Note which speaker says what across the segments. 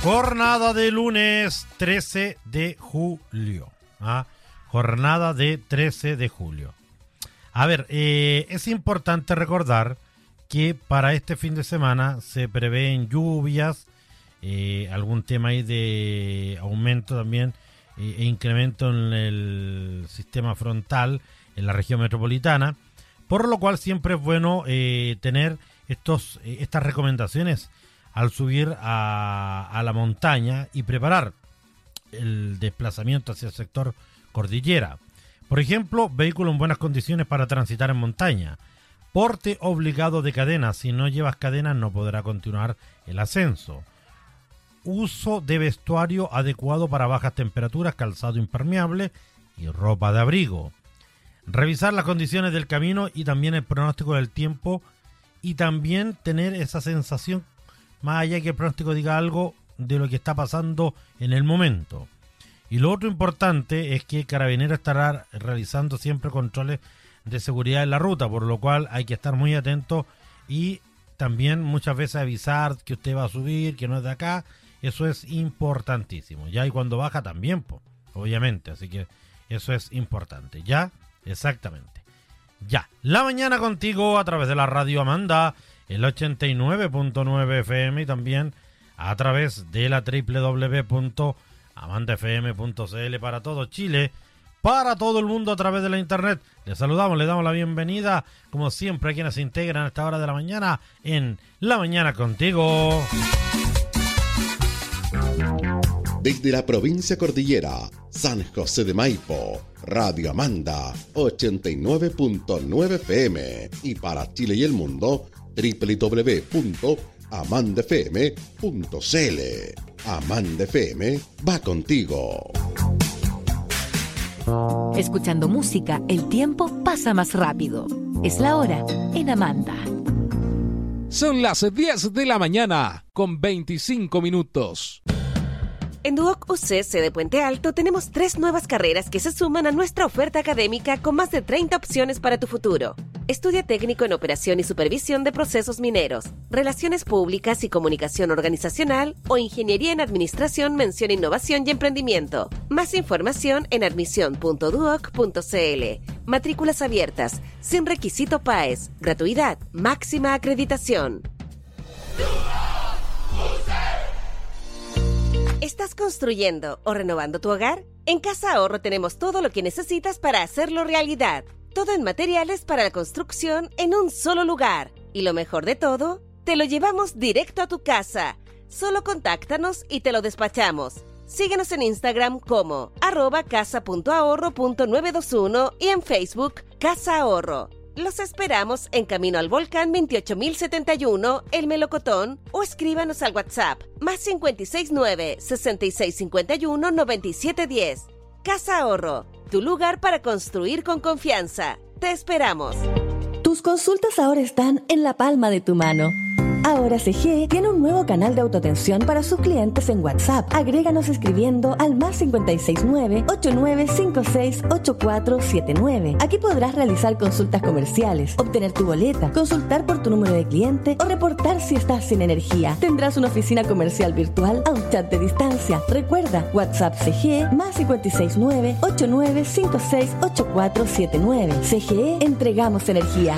Speaker 1: Jornada de lunes 13 de julio. Jornada de 13 de julio. A ver, es importante recordar que para este fin de semana se prevén lluvias, algún tema ahí de aumento también e incremento en el sistema frontal en la región metropolitana, por lo cual siempre es bueno tener estas recomendaciones al subir a la montaña y preparar el desplazamiento hacia el sector cordillera. Por ejemplo, vehículo en buenas condiciones para transitar en montaña. Porte obligado de cadenas. Si no llevas cadenas no podrá continuar el ascenso. Uso de vestuario adecuado para bajas temperaturas, calzado impermeable y ropa de abrigo. Revisar las condiciones del camino y también el pronóstico del tiempo, y también tener esa sensación, más allá que el pronóstico diga algo, de lo que está pasando en el momento. Y lo otro importante es que Carabineros estará realizando siempre controles de seguridad en la ruta, por lo cual hay que estar muy atento y también muchas veces avisar que usted va a subir, que no es de acá. Eso es importantísimo. Ya, y cuando baja también, obviamente. Así que eso es importante. Ya, exactamente. Ya, la mañana contigo a través de la radio Amanda, el 89.9 FM, y también a través de la www.amandafm.cl para todo Chile, para todo el mundo a través de la internet. Les saludamos, les damos la bienvenida, como siempre, a quienes se integran a esta hora de la mañana en La Mañana Contigo.
Speaker 2: Desde la provincia cordillera, San José de Maipo, Radio Amanda, 89.9 FM, y para Chile y el mundo, www.amandafm.cl. Amanda FM va contigo.
Speaker 3: Escuchando música, el tiempo pasa más rápido. Es la hora en Amanda.
Speaker 4: Son las 10 de la mañana, con 25 minutos.
Speaker 5: En Duoc UC, sede Puente Alto, tenemos 3 nuevas carreras que se suman a nuestra oferta académica con más de 30 opciones para tu futuro. Estudia técnico en operación y supervisión de procesos mineros, relaciones públicas y comunicación organizacional o ingeniería en administración, mención, innovación y emprendimiento. Más información en admisión.duoc.cl. Matrículas abiertas, sin requisito PAES, gratuidad, máxima acreditación. ¿Estás construyendo o renovando tu hogar? En Casa Ahorro tenemos todo lo que necesitas para hacerlo realidad. Todo en materiales para la construcción en un solo lugar. Y lo mejor de todo, te lo llevamos directo a tu casa. Solo contáctanos y te lo despachamos. Síguenos en Instagram como @casa.ahorro.921 y en Facebook Casa Ahorro. Los esperamos en Camino al Volcán 28071, El Melocotón, o escríbanos al WhatsApp +569 6651 9710. Casa Ahorro, tu lugar para construir con confianza. Te esperamos.
Speaker 6: Tus consultas ahora están en la palma de tu mano. Ahora CG tiene un nuevo canal de autoatención para sus clientes en WhatsApp. Agréganos escribiendo al +569 8956 8479. Aquí podrás realizar consultas comerciales, obtener tu boleta, consultar por tu número de cliente o reportar si estás sin energía. Tendrás una oficina comercial virtual a un chat de distancia. Recuerda, WhatsApp CG +569 8956 8479. CGE, entregamos energía.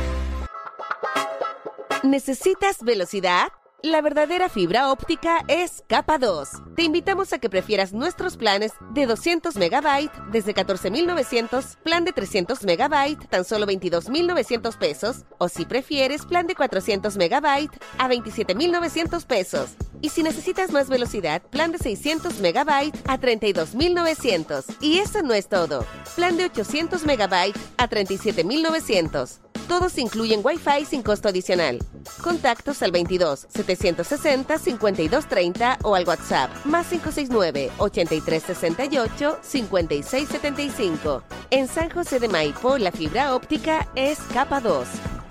Speaker 5: ¿Necesitas velocidad? La verdadera fibra óptica es Capa 2. Te invitamos a que prefieras nuestros planes de 200 megabytes desde 14.900, plan de 300 megabytes tan solo 22.900 pesos, o si prefieres plan de 400 megabytes a 27.900 pesos. Y si necesitas más velocidad, plan de 600 megabytes a 32.900. Y eso no es todo. Plan de 800 megabytes a 37.900. Todos incluyen Wi-Fi sin costo adicional. Contactos al 22 760 5230 o al WhatsApp +569 8368 5675. En San José de Maipo, la fibra óptica es Capa 2.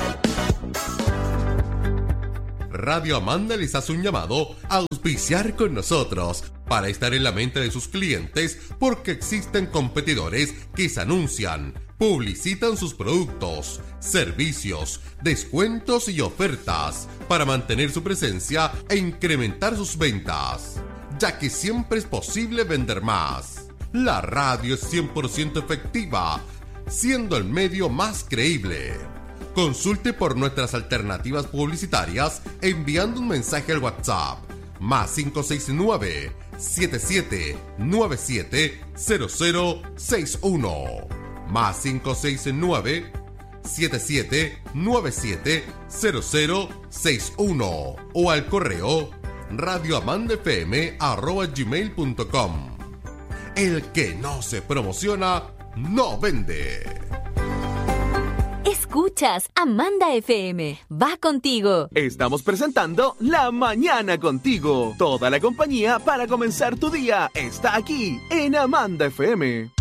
Speaker 7: Radio Amanda les hace un llamado a auspiciar con nosotros para estar en la mente de sus clientes, porque existen competidores que se anuncian Publicitan sus productos, servicios, descuentos y ofertas para mantener su presencia e incrementar sus ventas, ya que siempre es posible vender más. La radio es 100% efectiva, siendo el medio más creíble. Consulte por nuestras alternativas publicitarias enviando un mensaje al WhatsApp más 569 7797 0061 más 569 7797 0061 o al correo radioamandafm@gmail.com. El que no se promociona no vende.
Speaker 3: Escuchas Amanda FM. Va contigo.
Speaker 8: Estamos presentando La Mañana Contigo. Toda la compañía para comenzar tu día está aquí en Amanda FM.